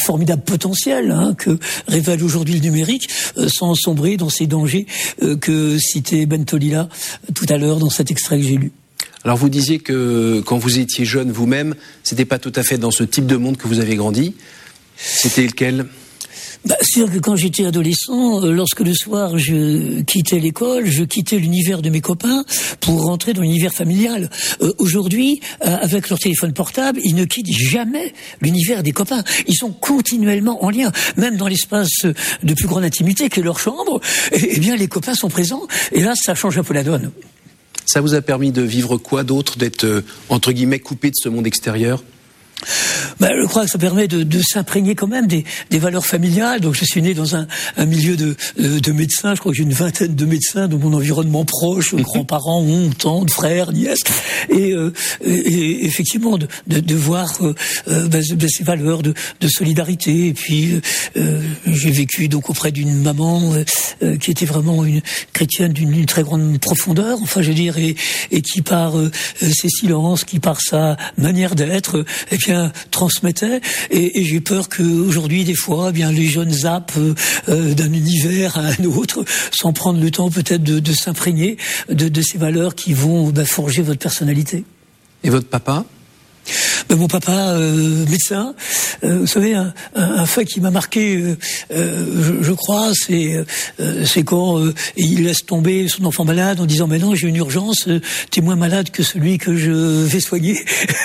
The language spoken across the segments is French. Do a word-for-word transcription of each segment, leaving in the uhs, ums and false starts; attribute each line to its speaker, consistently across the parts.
Speaker 1: formidable potentiel hein, que révèle aujourd'hui le numérique, euh, sans sombrer dans ces dangers euh, que citait Bentolila tout à l'heure dans cet extrait que j'ai lu.
Speaker 2: Alors vous disiez que quand vous étiez jeune vous-même, c'était pas tout à fait dans ce type de monde que vous avez grandi. C'était lequel ?
Speaker 1: Bah, c'est sûr que quand j'étais adolescent, euh, lorsque le soir je quittais l'école, je quittais l'univers de mes copains pour rentrer dans l'univers familial. Euh, aujourd'hui, euh, avec leur téléphone portable, ils ne quittent jamais l'univers des copains. Ils sont continuellement en lien, même dans l'espace de plus grande intimité que leur chambre. Eh bien, les copains sont présents. Et là, ça change un peu la donne.
Speaker 2: Ça vous a permis de vivre quoi d'autre, d'être euh, entre guillemets coupé de ce monde extérieur ?
Speaker 1: Ben, je crois que ça permet de, de s'imprégner quand même des, des valeurs familiales. Donc, je suis né dans un, un milieu de, de, de médecins. Je crois que j'ai une vingtaine de médecins dans mon environnement proche, grands-parents, oncles, tantes, frères, nièces. Et, euh, et, et effectivement, de, de, de voir euh, ben, ces valeurs de, de solidarité. Et puis, euh, j'ai vécu donc auprès d'une maman euh, qui était vraiment une chrétienne d'une très grande profondeur. Enfin, je veux dire, et, et qui par euh, ses silences, qui par sa manière d'être, euh, et bien transmettait, et, et j'ai peur qu'aujourd'hui des fois, eh bien les jeunes zappent euh, d'un univers à un autre, sans prendre le temps peut-être de, de s'imprégner de, de ces valeurs qui vont ben, forger votre personnalité.
Speaker 2: Et votre papa ?
Speaker 1: Ben, mon papa, euh, médecin, euh, vous savez, un, un, un fait qui m'a marqué, euh, euh, je, je crois, c'est, euh, c'est quand euh, il laisse tomber son enfant malade en disant « Mais non, j'ai une urgence, euh, t'es moins malade que celui que je vais soigner. »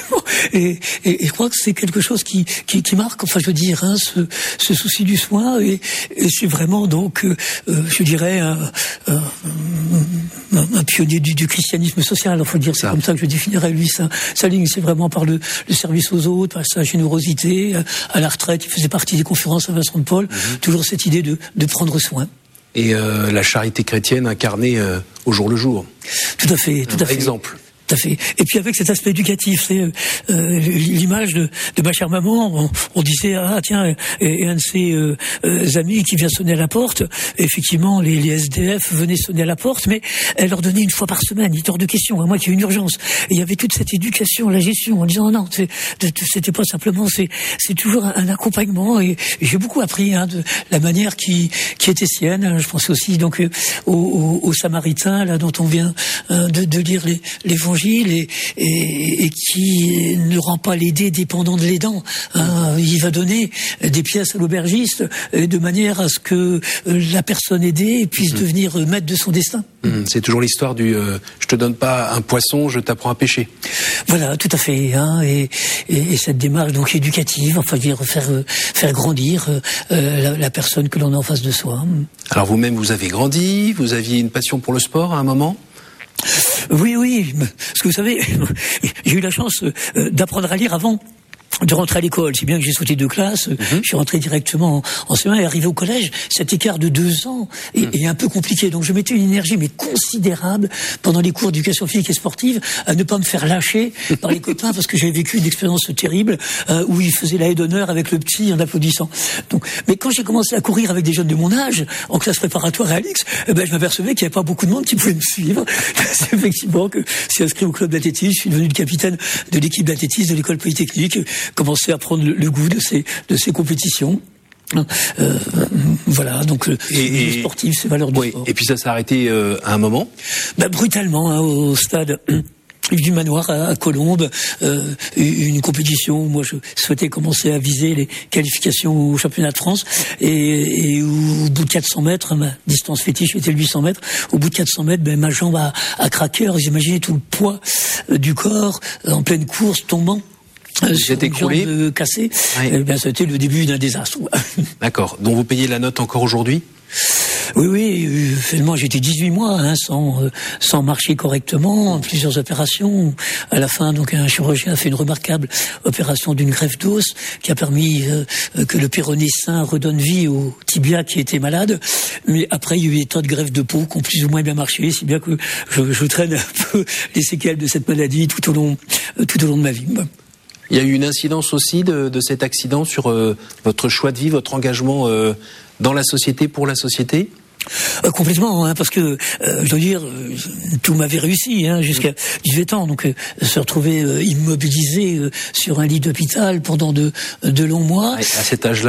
Speaker 1: et, et, et je crois que c'est quelque chose qui, qui, qui marque, enfin je veux dire, hein, ce, ce souci du soin, et, et c'est vraiment donc, euh, je dirais, un, un, un, un pionnier du, du christianisme social, enfin dire, c'est ça. Comme ça que je définirais lui, sa, sa ligne, c'est vraiment par le, le service aux autres, par sa générosité. À la retraite, il faisait partie des conférences à Vincent de Paul, mmh. toujours cette idée de, de prendre soin.
Speaker 2: Et euh, la charité chrétienne incarnée euh, au jour le jour.
Speaker 1: Tout à fait, tout
Speaker 2: un
Speaker 1: à fait.
Speaker 2: Exemple.
Speaker 1: Tout à fait. Et puis avec cet aspect éducatif, c'est euh, l'image de, de ma chère maman. On, on disait ah tiens, et, et un de ses euh, euh, amis qui vient sonner à la porte. Et effectivement, les, les S D F venaient sonner à la porte, mais elle leur donnait une fois par semaine. Il était hors de question. À moi qui ai une urgence. Et il y avait toute cette éducation, la gestion, en disant non, c'est, c'était pas simplement, c'est, c'est toujours un, un accompagnement. Et, et j'ai beaucoup appris hein, de la manière qui, qui était sienne. Je pense aussi donc euh, aux, aux, aux Samaritains là dont on vient euh, de, de lire les, l'évangile. Et, et, et qui ne rend pas l'aidé dépendant de l'aidant. Hein. Il va donner des pièces à l'aubergiste de manière à ce que la personne aidée puisse mmh. devenir maître de son destin.
Speaker 2: Mmh. C'est toujours l'histoire du euh, « je te donne pas un poisson, je t'apprends à pêcher ».
Speaker 1: Voilà, tout à fait. Hein. Et, et, et cette démarche donc éducative, enfin dire faire faire grandir euh, la, la personne que l'on a en face de soi.
Speaker 2: Alors vous-même, vous avez grandi, vous aviez une passion pour le sport à un moment ?
Speaker 1: Oui, oui, parce que vous savez, j'ai eu la chance d'apprendre à lire avant de rentrer à l'école, c'est bien que j'ai sauté deux classes, mm-hmm. je suis rentré directement en C E un et arrivé au collège, cet écart de deux ans est, mm. est un peu compliqué, donc je mettais une énergie mais considérable pendant les cours d'éducation physique et sportive à ne pas me faire lâcher par les copains parce que j'avais vécu une expérience terrible euh, où ils faisaient la haie d'honneur avec le petit en applaudissant. Donc, mais quand j'ai commencé à courir avec des jeunes de mon âge, en classe préparatoire à Alix, eh ben, je m'apercevais qu'il n'y avait pas beaucoup de monde qui pouvait me suivre. C'est effectivement que je suis inscrit au club d'athlétisme, je suis devenu le capitaine de l'équipe d'athlétisme de l'école polytechnique, commencer à prendre le, le goût de ces de ces compétitions. Euh, voilà, donc et, et sportif, ces valeurs de
Speaker 2: oui,
Speaker 1: sport.
Speaker 2: Et puis ça s'est arrêté euh, à un moment.
Speaker 1: Bah, brutalement hein, au stade du Manoir à, à Colombes, euh, une compétition où moi je souhaitais commencer à viser les qualifications au championnat de France et, et où, au bout de quatre cents mètres, ma distance fétiche était huit cents mètres, au bout de quatre cents mètres, ben, ma jambe a, a craqué. Alors vous imaginez tout le poids euh, du corps euh, en pleine course tombant. Euh,
Speaker 2: Vous écroulé,
Speaker 1: euh, cassé. Oui. Eh bien, ça a été le début d'un désastre.
Speaker 2: D'accord. Donc vous payez la note encore aujourd'hui ?
Speaker 1: Oui, oui. Euh, finalement, j'étais dix-huit mois hein, sans euh, sans marcher correctement, plusieurs opérations. À la fin, donc, un chirurgien a fait une remarquable opération d'une greffe d'os qui a permis euh, que le péroné sain redonne vie au tibia qui était malade. Mais après, il y a eu des tas de greffes de peau qui ont plus ou moins bien marché, si bien que je, je traîne un peu les séquelles de cette maladie tout au long euh, tout au long de ma vie.
Speaker 2: Il y a eu une incidence aussi de, de cet accident sur euh, votre choix de vie, votre engagement euh, dans la société, pour la société ?
Speaker 1: Euh, complètement, hein, parce que euh, je dois dire, euh, tout m'avait réussi hein, jusqu'à dix-huit ans, donc euh, se retrouver euh, immobilisé euh, sur un lit d'hôpital pendant de, de longs mois.
Speaker 2: À cet âge-là.